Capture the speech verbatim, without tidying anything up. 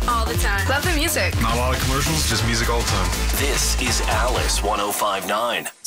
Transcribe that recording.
all the time. Love the music. Not a lot of commercials, just music all the time. This is Alice one oh five point nine.